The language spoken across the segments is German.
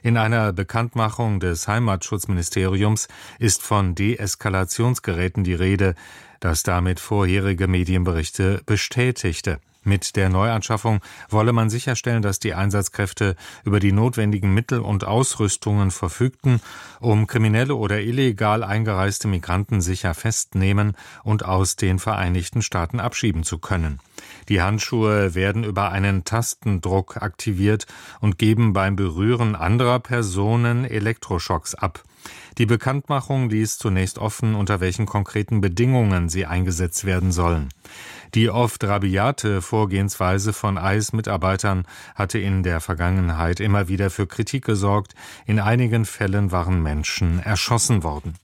In einer Bekanntmachung des Heimatschutzministeriums ist von Deeskalationsgeräten die Rede, das damit vorherige Medienberichte bestätigte. Mit der Neuanschaffung wolle man sicherstellen, dass die Einsatzkräfte über die notwendigen Mittel und Ausrüstungen verfügten, um kriminelle oder illegal eingereiste Migranten sicher festnehmen und aus den Vereinigten Staaten abschieben zu können. Die Handschuhe werden über einen Tastendruck aktiviert und geben beim Berühren anderer Personen Elektroschocks ab. Die Bekanntmachung ließ zunächst offen, unter welchen konkreten Bedingungen sie eingesetzt werden sollen. Die oft rabiate Vorgehensweise von ICE-Mitarbeitern hatte in der Vergangenheit immer wieder für Kritik gesorgt. In einigen Fällen waren Menschen erschossen worden.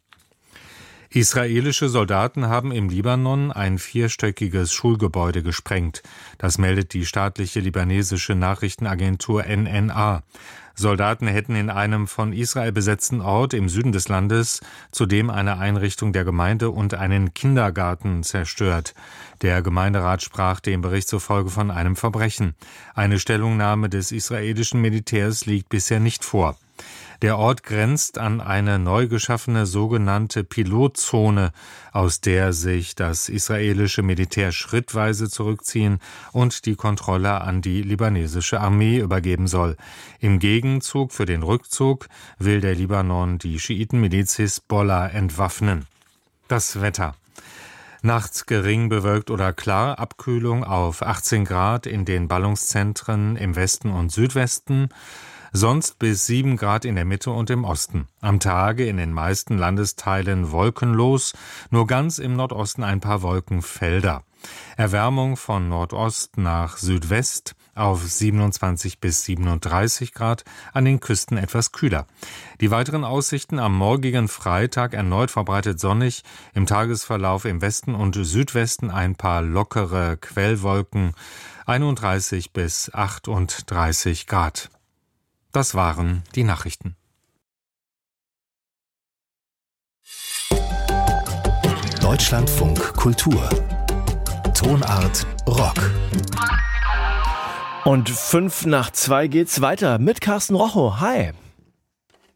Israelische Soldaten haben im Libanon ein 4-stöckiges Schulgebäude gesprengt. Das meldet die staatliche libanesische Nachrichtenagentur NNA. Soldaten hätten in einem von Israel besetzten Ort im Süden des Landes zudem eine Einrichtung der Gemeinde und einen Kindergarten zerstört. Der Gemeinderat sprach dem Bericht zufolge von einem Verbrechen. Eine Stellungnahme des israelischen Militärs liegt bisher nicht vor. Der Ort grenzt an eine neu geschaffene sogenannte Pilotzone, aus der sich das israelische Militär schrittweise zurückziehen und die Kontrolle an die libanesische Armee übergeben soll. Im Gegenzug für den Rückzug will der Libanon die Schiitenmiliz Hisbollah entwaffnen. Das Wetter. Nachts gering bewölkt oder klar, Abkühlung auf 18 Grad in den Ballungszentren im Westen und Südwesten, sonst bis 7 Grad in der Mitte und im Osten. Am Tage in den meisten Landesteilen wolkenlos, nur ganz im Nordosten ein paar Wolkenfelder. Erwärmung von Nordost nach Südwest auf 27 bis 37 Grad, an den Küsten etwas kühler. Die weiteren Aussichten am morgigen Freitag erneut verbreitet sonnig, im Tagesverlauf im Westen und Südwesten ein paar lockere Quellwolken, 31 bis 38 Grad. Das waren die Nachrichten. Deutschlandfunk Kultur. Tonart Rock. Und 1:05 geht's weiter mit Carsten Rochow. Hi.